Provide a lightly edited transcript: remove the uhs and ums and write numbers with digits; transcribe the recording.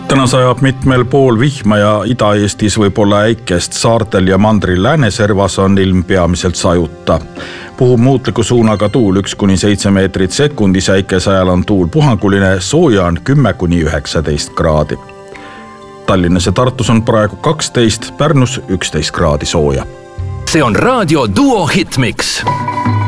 Täna sajab mitmel pool vihma ja Ida-Eestis võib-olla äikest, saartel ja mandril Lääneservas on ilm peamiselt sajuta. Puhub muutliku suunaga tuul 1–7 meetrit sekundis, äikese ajal on tuul puhanguline, sooja on 10–19 kraadi. Tallinnas ja Tartus on praegu 12, Pärnus 11 kraadi sooja. See on Raadio Duo Hitmix.